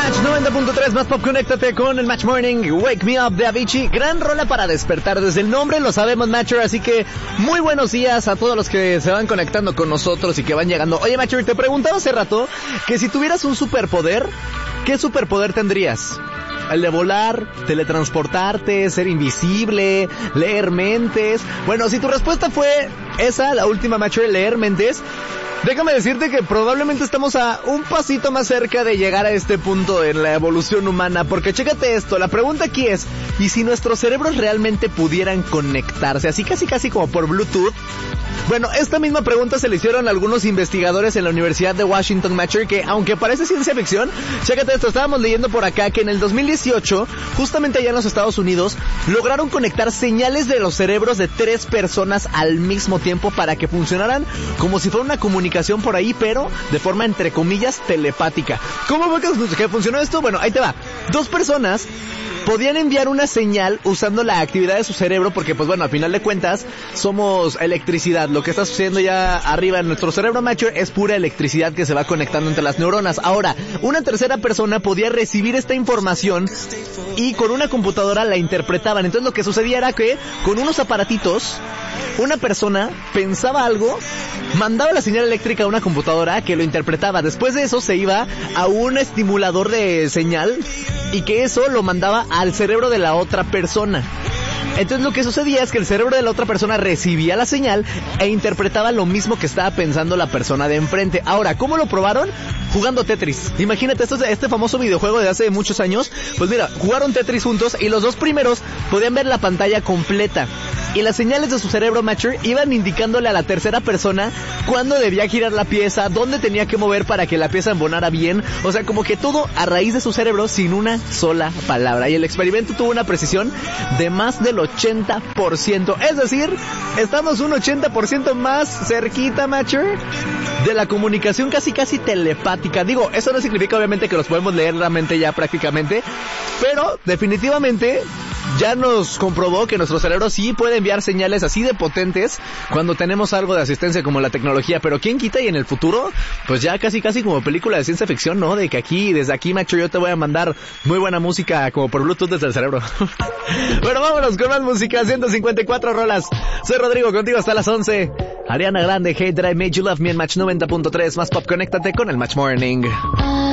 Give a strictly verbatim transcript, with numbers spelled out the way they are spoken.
Match noventa punto tres, más pop, conéctate con el Match Morning, Wake Me Up de Avicii. Gran rola para despertar, desde el nombre lo sabemos, Matcher, así que muy buenos días a todos los que se van conectando con nosotros y que van llegando. Oye, Matcher, te preguntaba hace rato que si tuvieras un superpoder, ¿qué superpoder tendrías? ¿El de volar, teletransportarte, ser invisible, leer mentes? Bueno, si tu respuesta fue esa, la última, Matcher, leer mentes, déjame decirte que probablemente estamos a un pasito más cerca de llegar a este punto en la evolución humana, porque chécate esto, la pregunta aquí es, ¿y si nuestros cerebros realmente pudieran conectarse, así casi casi como por Bluetooth? Bueno, esta misma pregunta se le hicieron a algunos investigadores en la Universidad de Washington, Matcher, que aunque parece ciencia ficción, chécate esto, estábamos leyendo por acá que en el dos mil dieciocho, justamente allá en los Estados Unidos, lograron conectar señales de los cerebros de tres personas al mismo tiempo para que funcionaran como si fuera una comunicación por ahí, pero de forma entre comillas telepática. ¿Cómo fue que, que funcionó esto? Bueno, ahí te va. Dos personas podían enviar una señal usando la actividad de su cerebro, porque pues bueno, al final de cuentas somos electricidad. Lo que está sucediendo ya arriba en nuestro cerebro, macho, es pura electricidad que se va conectando entre las neuronas. Ahora, una tercera persona podía recibir esta información y con una computadora la interpretaban. Entonces lo que sucedía era que con unos aparatitos, una persona pensaba algo, mandaba la señal eléctrica a una computadora que lo interpretaba. Después de eso se iba a un estimulador de señal y que eso lo mandaba al cerebro de la otra persona. Entonces lo que sucedía es que el cerebro de la otra persona recibía la señal e interpretaba lo mismo que estaba pensando la persona de enfrente. Ahora, ¿cómo lo probaron? Jugando Tetris. Imagínate, esto es este famoso videojuego de hace muchos años. Pues mira, jugaron Tetris juntos y los dos primeros podían ver la pantalla completa. Y las señales de su cerebro, Matcher, iban indicándole a la tercera persona cuándo debía girar la pieza, dónde tenía que mover para que la pieza embonara bien. O sea, como que todo a raíz de su cerebro sin una sola palabra. Y el experimento tuvo una precisión de más del ochenta por ciento. Es decir, estamos un ochenta por ciento más cerquita, Matcher, de la comunicación casi casi telepática. Digo, eso no significa obviamente que los podemos leer la mente ya prácticamente, pero definitivamente ya nos comprobó que nuestro cerebro sí puede enviar señales así de potentes cuando tenemos algo de asistencia como la tecnología. Pero ¿quién quita? Y en el futuro, pues ya casi casi como película de ciencia ficción, ¿no? De que aquí, desde aquí, macho, yo te voy a mandar muy buena música como por Bluetooth desde el cerebro. Bueno, vámonos con más música, ciento cincuenta y cuatro rolas. Soy Rodrigo, contigo hasta las once. Ariana Grande, Hey That I Made You Love Me en Match noventa punto tres. Más pop, conéctate con el Match Morning.